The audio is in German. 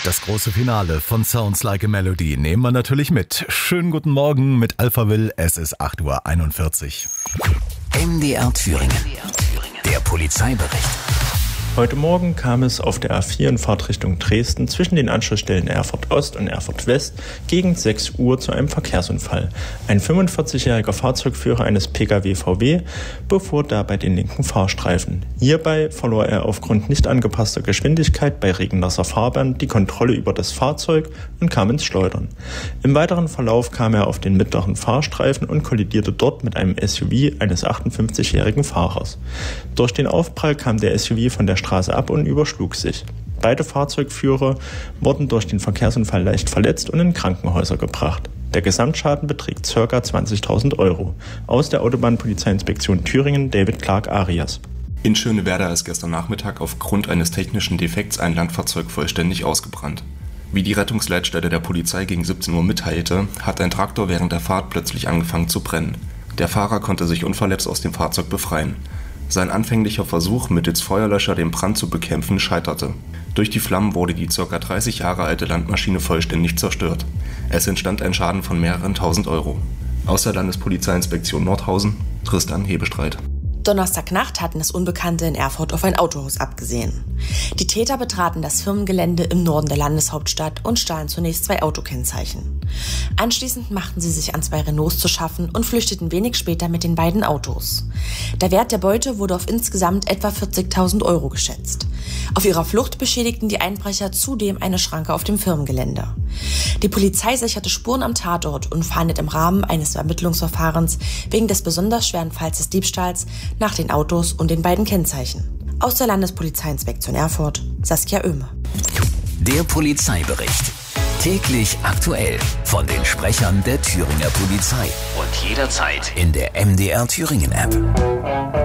Das große Finale von Sounds Like a Melody nehmen wir natürlich mit. Schönen guten Morgen mit Alphaville, es ist 8:41 Uhr. MDR Thüringen. Der Polizeibericht. Heute Morgen kam es auf der A4 in Fahrtrichtung Dresden zwischen den Anschlussstellen Erfurt Ost und Erfurt West gegen 6 Uhr zu einem Verkehrsunfall. Ein 45-jähriger Fahrzeugführer eines Pkw VW befuhr dabei den linken Fahrstreifen. Hierbei verlor er aufgrund nicht angepasster Geschwindigkeit bei regennasser Fahrbahn die Kontrolle über das Fahrzeug und kam ins Schleudern. Im weiteren Verlauf kam er auf den mittleren Fahrstreifen und kollidierte dort mit einem SUV eines 58-jährigen Fahrers. Durch den Aufprall kam der SUV von der Straße ab und überschlug sich. Beide Fahrzeugführer wurden durch den Verkehrsunfall leicht verletzt und in Krankenhäuser gebracht. Der Gesamtschaden beträgt ca. 20.000 Euro. Aus der Autobahnpolizeiinspektion Thüringen, David Clark Arias. In Schönewerder ist gestern Nachmittag aufgrund eines technischen Defekts ein Landfahrzeug vollständig ausgebrannt. Wie die Rettungsleitstelle der Polizei gegen 17 Uhr mitteilte, hat ein Traktor während der Fahrt plötzlich angefangen zu brennen. Der Fahrer konnte sich unverletzt aus dem Fahrzeug befreien. Sein anfänglicher Versuch, mittels Feuerlöscher den Brand zu bekämpfen, scheiterte. Durch die Flammen wurde die ca. 30 Jahre alte Landmaschine vollständig zerstört. Es entstand ein Schaden von mehreren tausend Euro. Aus der Landespolizeiinspektion Nordhausen, Tristan Hebestreit. Donnerstagnacht hatten es Unbekannte in Erfurt auf ein Autohaus abgesehen. Die Täter betraten das Firmengelände im Norden der Landeshauptstadt und stahlen zunächst 2 Autokennzeichen. Anschließend machten sie sich an 2 Renaults zu schaffen und flüchteten wenig später mit den beiden Autos. Der Wert der Beute wurde auf insgesamt etwa 40.000 Euro geschätzt. Auf ihrer Flucht beschädigten die Einbrecher zudem eine Schranke auf dem Firmengelände. Die Polizei sicherte Spuren am Tatort und fahndet im Rahmen eines Ermittlungsverfahrens wegen des besonders schweren Falls des Diebstahls nach den Autos und den beiden Kennzeichen. Aus der Landespolizeiinspektion Erfurt, Saskia Oehme. Der Polizeibericht. Täglich aktuell von den Sprechern der Thüringer Polizei. Und jederzeit in der MDR Thüringen App.